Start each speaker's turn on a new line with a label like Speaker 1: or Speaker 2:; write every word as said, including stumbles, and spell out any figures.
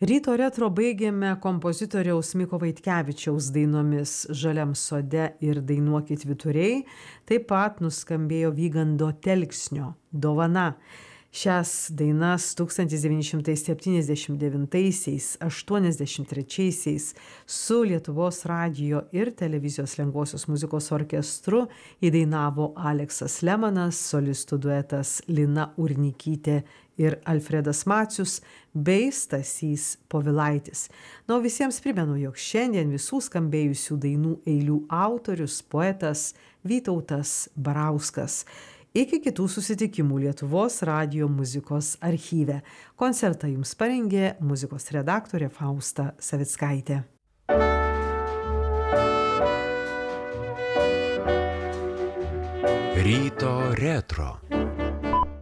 Speaker 1: Ryto retro baigėme kompozitoriaus Miko Vaitkevičiaus dainomis Žaliam sode ir Dainuokit vyturiai. Taip pat nuskambėjo Vygando Telksnio Dovana. Šias dainas tūkstantis devyni šimtai septyniasdešimt devintaisiais - aštuoniasdešimt trečiaisiais su Lietuvos radijo ir televizijos lengvosios muzikos orkestru įdainavo Aleksas Lemanas, solistų duetas Lina Urnikytė ir Alfredas Macius bei Stasys Povilaitis. Na, o visiems primenu, jog šiandien visų skambėjusių dainų eilių autorius poetas Vytautas Barauskas. Iki kitų susitikimų Lietuvos radijo muzikos archyve. Koncertą jums parengė muzikos redaktorė Fausta Savickaitė.
Speaker 2: Ryto retro.